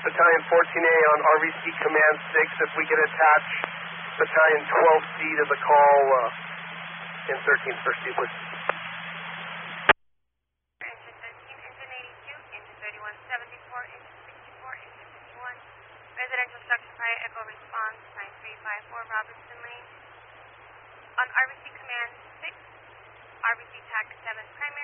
Battalion 14A on RVC Command 6, if we could attach Battalion 12C to the call in 13th First Team, please. Engine 13, Engine 82, Engine 3174, Engine 64, Engine 51. Residential structure fire, echo response 9354 Robinson Lane. On RVC Command 6, RVC TAC 7 primary.